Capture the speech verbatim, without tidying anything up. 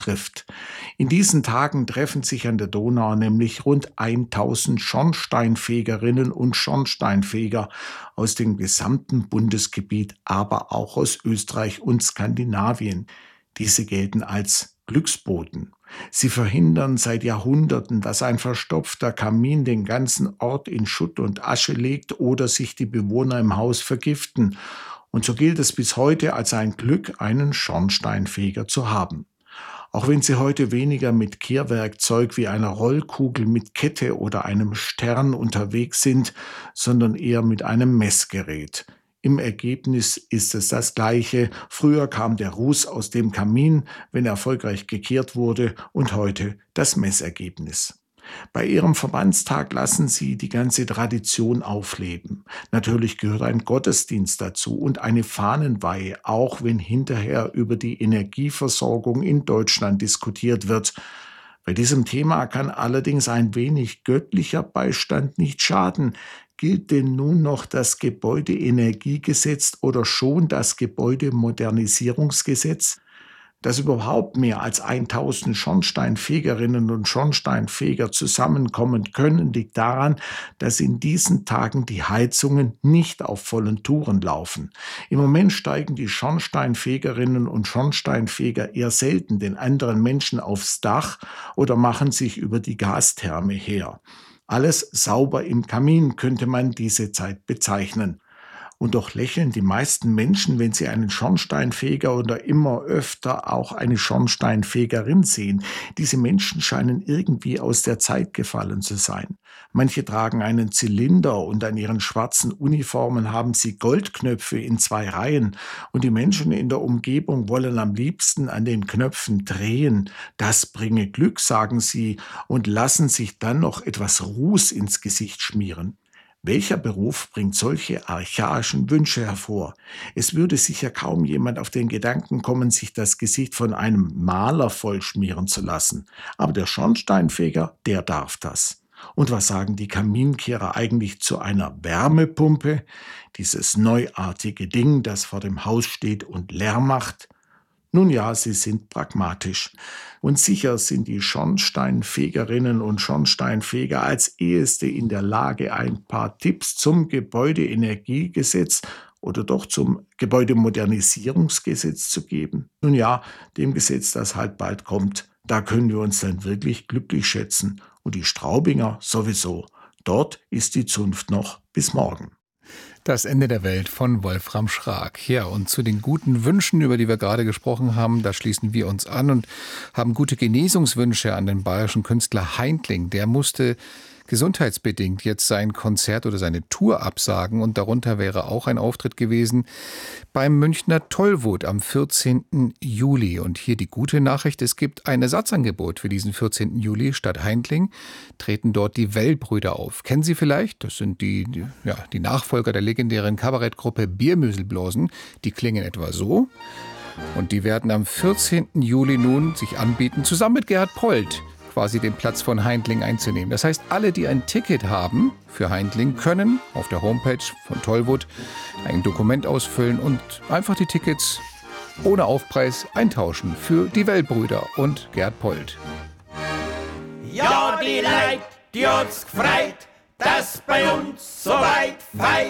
trifft. In diesen Tagen treffen sich an der Donau nämlich rund tausend Schornsteinfegerinnen und Schornsteinfeger aus dem gesamten Bundesgebiet, aber auch aus Österreich und Skandinavien. Diese gelten als Glücksboten. Sie verhindern seit Jahrhunderten, dass ein verstopfter Kamin den ganzen Ort in Schutt und Asche legt oder sich die Bewohner im Haus vergiften. Und so gilt es bis heute als ein Glück, einen Schornsteinfeger zu haben. Auch wenn sie heute weniger mit Kehrwerkzeug wie einer Rollkugel mit Kette oder einem Stern unterwegs sind, sondern eher mit einem Messgerät. Im Ergebnis ist es das Gleiche. Früher kam der Ruß aus dem Kamin, wenn erfolgreich gekehrt wurde, und heute das Messergebnis. Bei ihrem Verbandstag lassen sie die ganze Tradition aufleben. Natürlich gehört ein Gottesdienst dazu und eine Fahnenweihe, auch wenn hinterher über die Energieversorgung in Deutschland diskutiert wird. Bei diesem Thema kann allerdings ein wenig göttlicher Beistand nicht schaden. Gilt denn nun noch das Gebäudeenergiegesetz oder schon das Gebäudemodernisierungsgesetz? Dass überhaupt mehr als tausend Schornsteinfegerinnen und Schornsteinfeger zusammenkommen können, liegt daran, dass in diesen Tagen die Heizungen nicht auf vollen Touren laufen. Im Moment steigen die Schornsteinfegerinnen und Schornsteinfeger eher selten den anderen Menschen aufs Dach oder machen sich über die Gastherme her. Alles sauber im Kamin könnte man diese Zeit bezeichnen. Und doch lächeln die meisten Menschen, wenn sie einen Schornsteinfeger oder immer öfter auch eine Schornsteinfegerin sehen. Diese Menschen scheinen irgendwie aus der Zeit gefallen zu sein. Manche tragen einen Zylinder und an ihren schwarzen Uniformen haben sie Goldknöpfe in zwei Reihen. Und die Menschen in der Umgebung wollen am liebsten an den Knöpfen drehen. Das bringe Glück, sagen sie, und lassen sich dann noch etwas Ruß ins Gesicht schmieren. Welcher Beruf bringt solche archaischen Wünsche hervor? Es würde sicher kaum jemand auf den Gedanken kommen, sich das Gesicht von einem Maler vollschmieren zu lassen. Aber der Schornsteinfeger, der darf das. Und was sagen die Kaminkehrer eigentlich zu einer Wärmepumpe? Dieses neuartige Ding, das vor dem Haus steht und Lärm macht? Nun ja, sie sind pragmatisch. Und sicher sind die Schornsteinfegerinnen und Schornsteinfeger als Eheste in der Lage, ein paar Tipps zum Gebäudeenergiegesetz oder doch zum Gebäudemodernisierungsgesetz zu geben. Nun ja, dem Gesetz, das halt bald kommt, da können wir uns dann wirklich glücklich schätzen. Und die Straubinger sowieso. Dort ist die Zunft noch bis morgen. Das Ende der Welt von Wolfram Schrag. Ja, und zu den guten Wünschen, über die wir gerade gesprochen haben, da schließen wir uns an und haben gute Genesungswünsche an den bayerischen Künstler Heintling. Der musste gesundheitsbedingt jetzt sein Konzert oder seine Tour absagen und darunter wäre auch ein Auftritt gewesen beim Münchner Tollwood am vierzehnten Juli. Und hier die gute Nachricht, es gibt ein Ersatzangebot für diesen vierzehnten Juli. Statt Heintling treten dort die Wellbrüder auf. Kennen Sie vielleicht? Das sind die, die, ja, die Nachfolger der legendären Kabarettgruppe Biermüselblosen. Die klingen etwa so. Und die werden am vierzehnten Juli nun sich anbieten, zusammen mit Gerhard Polt quasi den Platz von Heintling einzunehmen. Das heißt, alle, die ein Ticket haben für Heintling, können auf der Homepage von Tollwood ein Dokument ausfüllen und einfach die Tickets ohne Aufpreis eintauschen für die Wellbrüder und Gerhard Polt. Ja, die Leid, die hat's gefreut, dass bei uns so weit feit.